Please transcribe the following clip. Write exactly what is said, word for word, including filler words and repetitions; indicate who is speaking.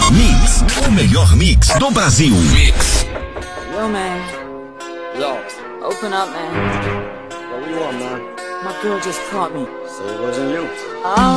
Speaker 1: Mix, o melhor mix do Brasil. Mix.
Speaker 2: Yo, man.
Speaker 3: Yo,
Speaker 2: Open up, man.
Speaker 3: what you want, man?
Speaker 2: My girl just caught me.
Speaker 3: Say it wasn't you.
Speaker 2: Oh.